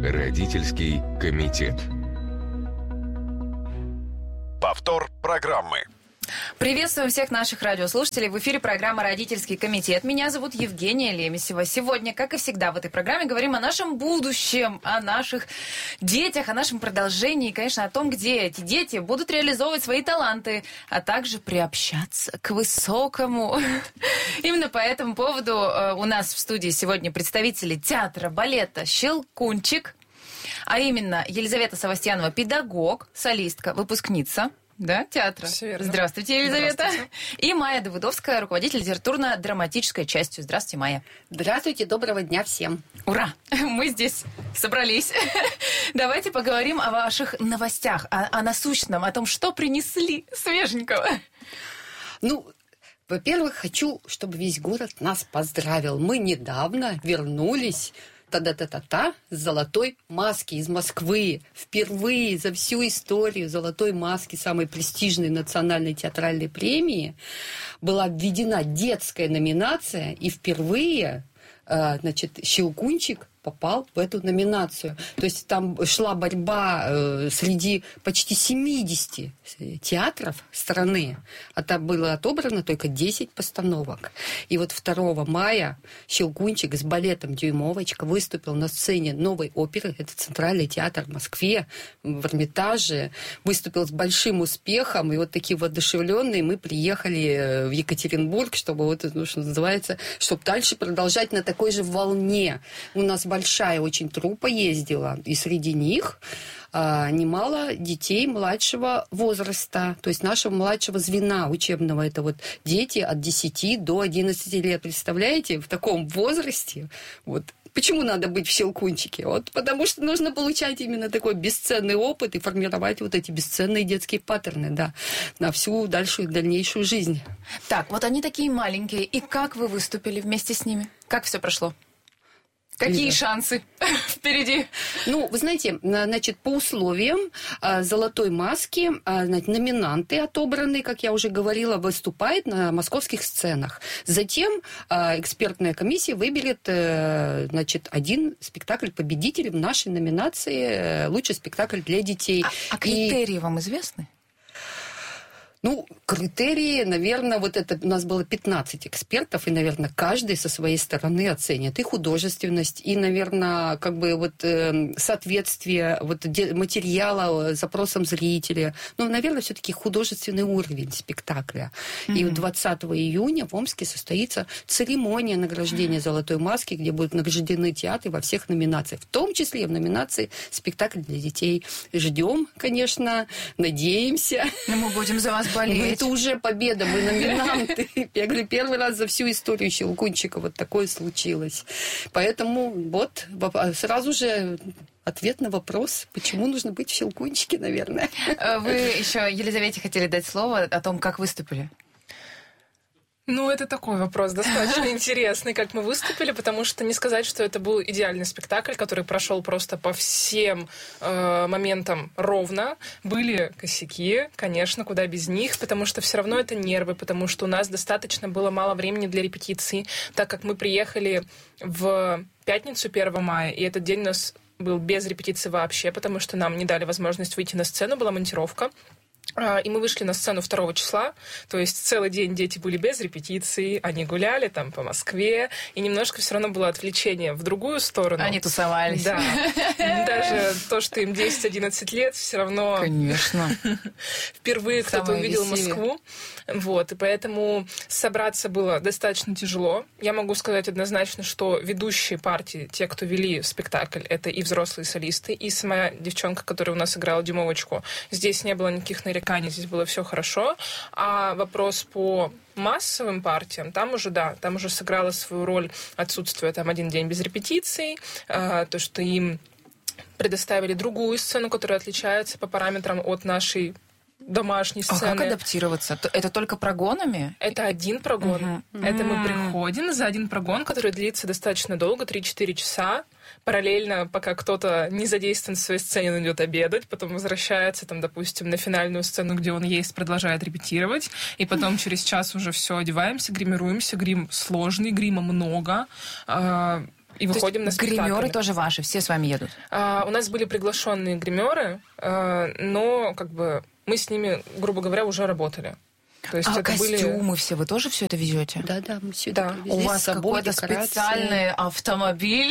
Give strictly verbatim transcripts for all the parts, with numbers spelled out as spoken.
Родительский комитет. Повтор программы. Приветствуем всех наших радиослушателей. В эфире программа «Родительский комитет». Меня зовут Евгения Лемесева. Сегодня, как и всегда в этой программе, говорим о нашем будущем, о наших детях, о нашем продолжении и, конечно, о том, где эти дети будут реализовывать свои таланты, а также приобщаться к высокому. Именно по этому поводу у нас в студии сегодня представители театра, балета «Щелкунчик», а именно Елизавета Савастьянова, педагог, солистка, выпускница. Да, театра. Здравствуйте, Елизавета. Здравствуйте. И Майя Давыдовская, руководитель литературно-драматической частью. Здравствуйте, Майя. Здравствуйте, доброго дня всем. Ура! Мы здесь собрались. Давайте поговорим о ваших новостях, о, о насущном, о том, что принесли свеженького. Ну, во-первых, хочу, чтобы весь город нас поздравил. Мы недавно вернулись та-да-та-та-та с «Золотой маски» из Москвы. Впервые за всю историю «Золотой маски», самой престижной национальной театральной премии, была введена детская номинация, и впервые, значит, «Щелкунчик» попал в эту номинацию. То есть там шла борьба э, среди почти семидесяти театров страны, а там было отобрано только десять постановок. И вот второго мая «Щелкунчик» с балетом «Дюймовочка» выступил на сцене Новой оперы, это Центральный театр в Москве, в Эрмитаже, выступил с большим успехом, и вот такие воодушевленные мы приехали в Екатеринбург, чтобы вот, ну, что называется, чтобы дальше продолжать на такой же волне. У нас большая очень труппа ездила, и среди них а, немало детей младшего возраста, то есть нашего младшего звена учебного. Это вот дети от десяти до одиннадцати лет. Представляете, в таком возрасте, вот, почему надо быть в «Щелкунчике»? Вот потому что нужно получать именно такой бесценный опыт и формировать вот эти бесценные детские паттерны, да, на всю дальшую, дальнейшую жизнь. Так, вот они такие маленькие, и как вы выступили вместе с ними? Как все прошло? Какие Лиза. Шансы впереди? Ну, вы знаете, значит, по условиям «Золотой маски» значит, номинанты отобранные, как я уже говорила, выступают на московских сценах. Затем экспертная комиссия выберет, значит, один спектакль победителем в нашей номинации «Лучший спектакль для детей». А, а критерии И... вам известны? Ну, критерии, наверное, вот это у нас было пятнадцать экспертов, и, наверное, каждый со своей стороны оценит и художественность, и, наверное, как бы вот э, соответствие вот материала запросам зрителя. Ну, наверное, все-таки художественный уровень спектакля. Mm-hmm. И двадцатого июня в Омске состоится церемония награждения «Золотой маски», где будут награждены театры во всех номинациях, в том числе и в номинации «Спектакль для детей». Ждем, конечно, надеемся. Но мы будем за вас болеть. Ну, это уже победа, мы номинанты. Я говорю, первый раз за всю историю «Щелкунчика» вот такое случилось. Поэтому вот сразу же ответ на вопрос, почему нужно быть в «Щелкунчике», наверное. Вы еще Елизавете хотели дать слово о том, как выступили. Ну, это такой вопрос достаточно интересный, как мы выступили, потому что не сказать, что это был идеальный спектакль, который прошел просто по всем э, моментам ровно. Были косяки, конечно, куда без них, потому что все равно это нервы, потому что у нас достаточно было мало времени для репетиции, так как мы приехали в пятницу первого мая, и этот день у нас был без репетиции вообще, потому что нам не дали возможность выйти на сцену, была монтировка. И мы вышли на сцену второго числа, то есть целый день дети были без репетиции, они гуляли там по Москве, и немножко все равно было отвлечение в другую сторону. Они тусовались. Да. Даже то, что им десять-одиннадцать лет, все равно... Конечно. Впервые кто-то увидел Москву. Вот, и поэтому собраться было достаточно тяжело. Я могу сказать однозначно, что ведущие партии, те, кто вели спектакль, это и взрослые солисты, и сама девчонка, которая у нас играла Дюймовочку. Здесь не было никаких нареканий, здесь было все хорошо. А вопрос по массовым партиям, там уже, да, там уже сыграло свою роль отсутствие там один день без репетиций, э, то, что им предоставили другую сцену, которая отличается по параметрам от нашей домашней сцены. А как адаптироваться? Это только прогонами? Это один прогон. Uh-huh. Это мы приходим за один прогон, который длится достаточно долго, три-четыре часа. Параллельно, пока кто-то не задействован в своей сцене, он идет обедать, потом возвращается, там, допустим, на финальную сцену, где он есть, продолжает репетировать, и потом через час уже все одеваемся, гримируемся. Грим сложный, грима много. и выходим на спектакль. Гримеры тоже ваши, все с вами едут? А, у нас были приглашенные гримеры, а, но как бы мы с ними, грубо говоря, уже работали. То есть а это костюмы были... все, вы тоже все это везете? Да, да, мы все это Да. привезли У с вас собой, какой-то декорации. специальный автомобиль?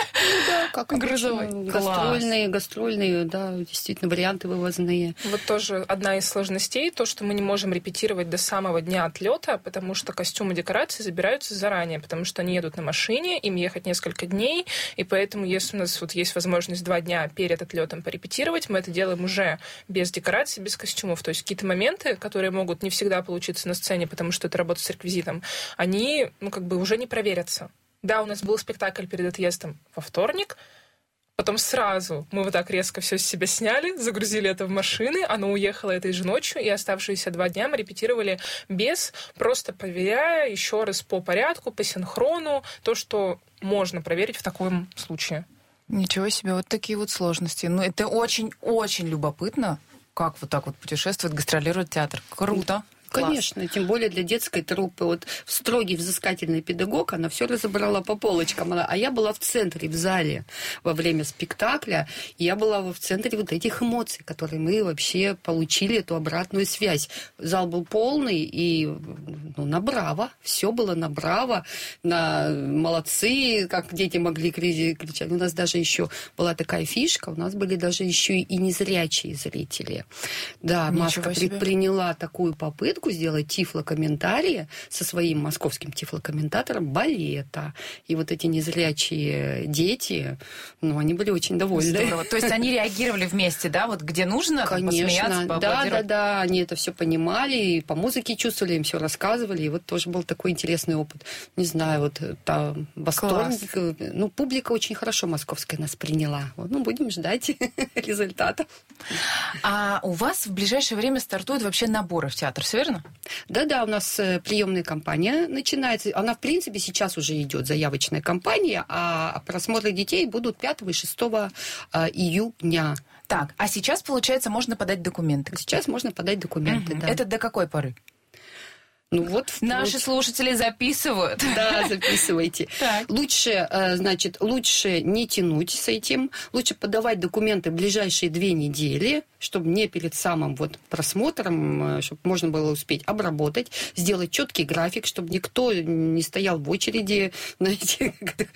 Да, как грузовой. обычно, Класс. гастрольные, гастрольные, да, действительно, варианты вывозные. Вот тоже одна из сложностей, то, что мы не можем репетировать до самого дня отлета, потому что костюмы и декорации забираются заранее, потому что они едут на машине, им ехать несколько дней, и поэтому, если у нас вот есть возможность два дня перед отлетом порепетировать, мы это делаем уже без декораций, без костюмов. То есть какие-то моменты, которые могут не всегда получиться на сцене, потому что это работа с реквизитом, они, ну, как бы уже не проверятся. Да, у нас был спектакль перед отъездом во вторник, потом сразу мы вот так резко все с себя сняли, загрузили это в машины, оно уехало этой же ночью, и оставшиеся два дня мы репетировали без, просто проверяя еще раз по порядку, по синхрону, то, что можно проверить в таком случае. Ничего себе, вот такие вот сложности. Ну, это очень-очень любопытно, как вот так вот путешествует, гастролирует театр. Круто. Класс. Конечно, тем более для детской труппы. Вот строгий взыскательный педагог, она все разобрала по полочкам. А я была в центре, в зале во время спектакля, и я была в центре вот этих эмоций, которые мы вообще получили, эту обратную связь. Зал был полный, и ну, на браво. Все было на браво, на молодцы, как дети могли кричать. У нас даже еще была такая фишка, у нас были даже еще и незрячие зрители. Да, Ничего Маска себе. предприняла такую попытку сделать тифлокомментарии со своим московским тифлокомментатором балета. И вот эти незрячие дети, ну, они были очень довольны. Здорово. То есть они реагировали вместе, да, вот где нужно, Конечно, посмеяться, да, поаплодировать? да, да, они это все понимали, и по музыке чувствовали, им все рассказывали, и вот тоже был такой интересный опыт. Не знаю, вот там восторг, Класс. ну, публика очень хорошо московская нас приняла. Вот, ну, будем ждать результата. А у вас в ближайшее время стартуют вообще наборы в театр, все верно? Да-да, у нас э, приемная кампания начинается. Она, в принципе, сейчас уже идет, заявочная кампания, а просмотры детей будут пятого и шестого э, июня. Так, а сейчас, получается, можно подать документы? Сейчас можно подать документы, Мгм. да. Это до какой поры? Ну вот, вплоть- Наши слушатели записывают. Да, записывайте. Так. Лучше, э, значит, лучше не тянуть с этим, лучше подавать документы в ближайшие две недели, чтобы не перед самым вот просмотром, чтобы можно было успеть обработать, сделать четкий график, чтобы никто не стоял в очереди, знаете,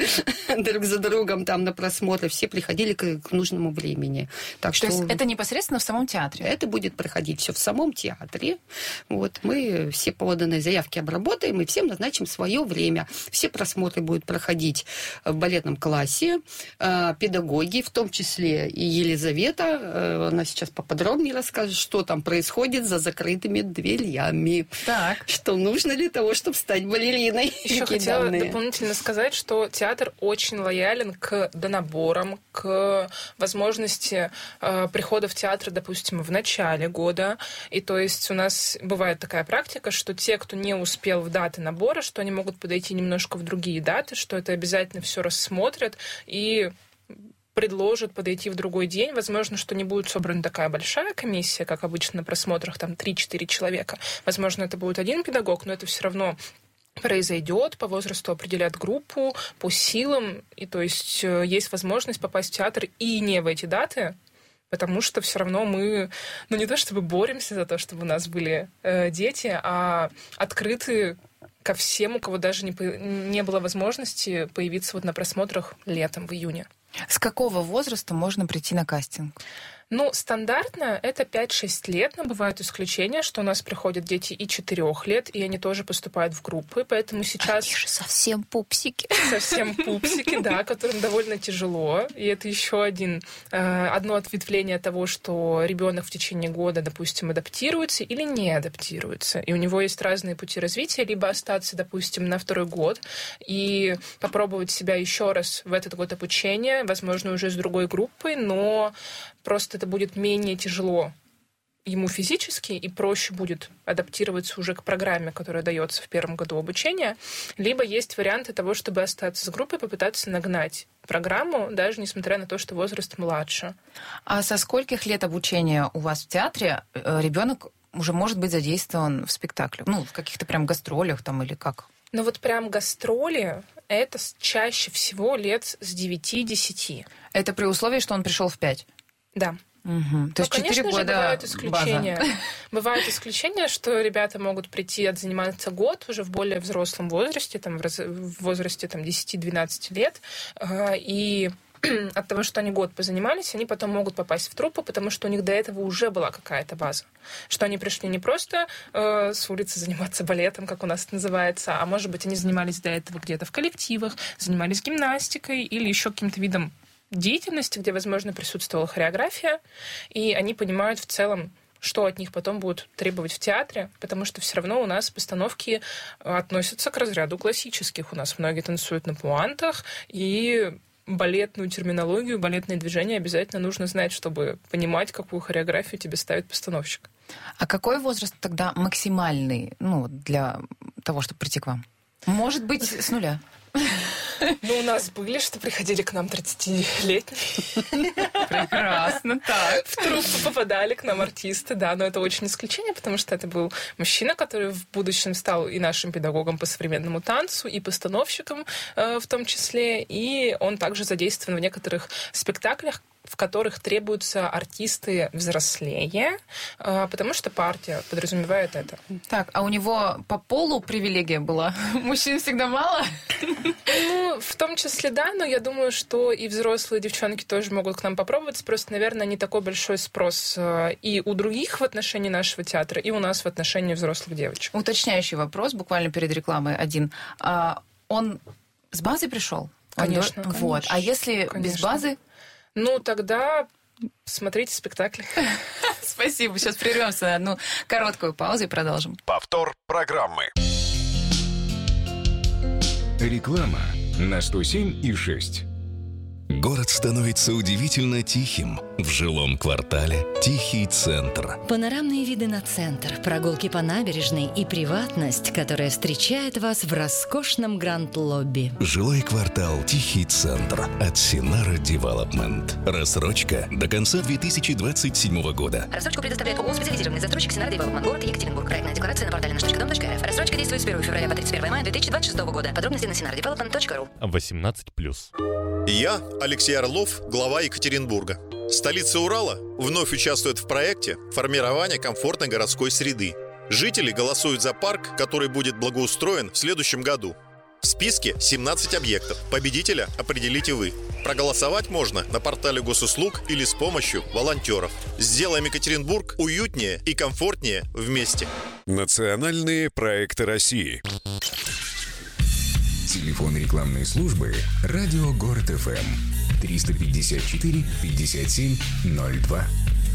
друг за другом там на просмотр, все приходили к, к нужному времени. Так То что есть это непосредственно в самом театре? это будет проходить все в самом театре. Вот мы все поданные заявки обработаем и всем назначим свое время. Все просмотры будут проходить в балетном классе. Э, Педагоги, в том числе и Елизавета, э, она сейчас поподробнее расскажет, что там происходит за закрытыми дверями. Так. Что нужно для того, чтобы стать балериной. Еще Какие хотела данные. дополнительно сказать, что театр очень лоялен к донаборам, к возможности э, прихода в театр, допустим, в начале года. И то есть у нас бывает такая практика, что те, кто не успел в даты набора, что они могут подойти немножко в другие даты, что это обязательно все рассмотрят и предложат подойти в другой день. Возможно, что не будет собрана такая большая комиссия, как обычно на просмотрах, там три-четыре человека. Возможно, это будет один педагог, но это все равно произойдет, по возрасту определят группу, по силам, и то есть есть возможность попасть в театр и не в эти даты, потому что все равно мы, ну не то чтобы боремся за то, чтобы у нас были э, дети, а открыты ко всем, у кого даже не, по, не было возможности появиться вот на просмотрах летом, в июне. С какого возраста можно прийти на кастинг? Ну, стандартно это пять-шесть лет, но бывают исключения, что у нас приходят дети и четырех лет, и они тоже поступают в группы, поэтому сейчас... Они же совсем пупсики. Совсем пупсики, да, которым довольно тяжело. И это еще один, э, одно ответвление того, что ребенок в течение года, допустим, адаптируется или не адаптируется. И у него есть разные пути развития, либо остаться, допустим, на второй год и попробовать себя еще раз в этот год обучения, возможно, уже с другой группой, но просто это будет менее тяжело ему физически, и проще будет адаптироваться уже к программе, которая дается в первом году обучения. Либо есть варианты того, чтобы остаться с группой, попытаться нагнать программу, даже несмотря на то, что возраст младше. А со скольких лет обучения у вас в театре ребенок уже может быть задействован в спектакле? Ну, в каких-то прям гастролях там или как? Но вот прям гастроли это чаще всего лет с девяти-десяти. Это при условии, что он пришел в пять? Да. Угу. То есть ну, четыре года бывают исключения. база. Бывают исключения, что ребята могут прийти отзаниматься год уже в более взрослом возрасте, там, в, раз... в возрасте там, десять-двенадцать лет, и от того, что они год позанимались, они потом могут попасть в труппу, потому что у них до этого уже была какая-то база. Что они пришли не просто э, с улицы заниматься балетом, как у нас это называется, а может быть, они занимались до этого где-то в коллективах, занимались гимнастикой или еще каким-то видом деятельности, где, возможно, присутствовала хореография, и они понимают в целом, что от них потом будут требовать в театре, потому что все равно у нас постановки относятся к разряду классических. У нас многие танцуют на пуантах, и балетную терминологию, балетные движения обязательно нужно знать, чтобы понимать, какую хореографию тебе ставит постановщик. А какой возраст тогда максимальный, ну, для того, чтобы прийти к вам? Может быть, с нуля? Ну, у нас были, что приходили к нам тридцатилетние. Прекрасно, так. В труппу попадали к нам артисты, да, но это очень исключение, потому что это был мужчина, который в будущем стал и нашим педагогом по современному танцу, и постановщиком э, в том числе, и он также задействован в некоторых спектаклях, в которых требуются артисты взрослее, потому что партия подразумевает это. Так, а у него по полу привилегия была? Мужчин всегда мало? Ну, в том числе, да, но я думаю, что и взрослые девчонки тоже могут к нам попробовать. Просто, наверное, не такой большой спрос и у других в отношении нашего театра, и у нас в отношении взрослых девочек. Уточняющий вопрос, буквально перед рекламой один. А он с базой пришел? Конечно, Он... конечно. Вот. А если конечно. без базы? Ну, тогда смотрите спектакль. Спасибо. Сейчас прервемся на одну короткую паузу и продолжим. Повтор программы. Реклама на сто семь и шесть. Город становится удивительно тихим. В жилом квартале «Тихий центр». Панорамные виды на центр, прогулки по набережной и приватность, которая встречает вас в роскошном гранд-лобби. Жилой квартал «Тихий центр» от Синара Девелопмент. Рассрочка до конца две тысячи двадцать седьмого года. Рассрочку предоставляет ООО «Специализированный застройщик Синара Девелопмент, город Екатеринбург». Проектная декларация на портале наш точка дом точка эр эф. Рассрочка действует с первого февраля по тридцать первого мая две тысячи двадцать шестого года. Подробности на синара девелопмент точка ру. восемнадцать плюс. Я, Алексей Орлов, глава Екатеринбурга. Столица Урала вновь участвует в проекте формирования комфортной городской среды. Жители голосуют за парк, который будет благоустроен в следующем году. В списке семнадцать объектов. Победителя определите вы. Проголосовать можно на портале госуслуг или с помощью волонтеров. Сделаем Екатеринбург уютнее и комфортнее вместе. Национальные проекты России. Телефон рекламной службы «Радио Город ФМ» триста пятьдесят четыре пятьдесят семь ноль два.